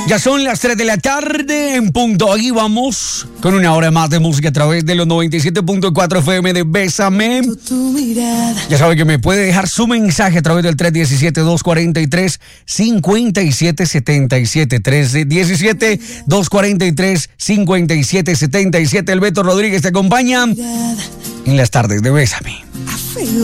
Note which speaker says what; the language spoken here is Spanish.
Speaker 1: Ya son las 3 de la tarde en punto. Aquí vamos con una hora más de música a través de los 97.4 FM de Bésame. Ya sabe que me puede dejar su mensaje a través del 317-243-5777. 317-243-5777. El Beto Rodríguez te acompaña en las tardes de Bésame.